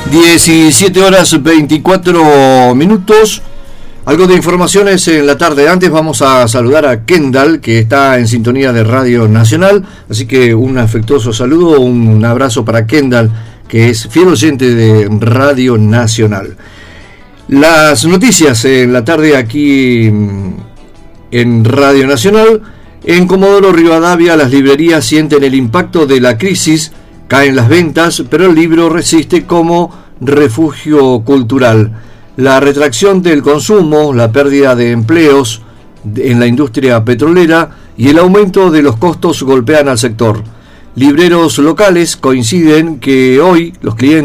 17 horas 24 minutos. Algo de informaciones en la tarde. Antes vamos a saludar a Kendall, que está en sintonía de Radio Nacional. Así que un afectuoso saludo, un abrazo para Kendall, que es fiel oyente de Radio Nacional. Las noticias en la tarde aquí en Radio Nacional. En Comodoro Rivadavia, las librerías sienten el impacto de la crisis. Caen las ventas, pero el libro resiste como refugio cultural. La retracción del consumo, la pérdida de empleos en la industria petrolera y el aumento de los costos golpean al sector. Libreros locales coinciden que hoy los clientes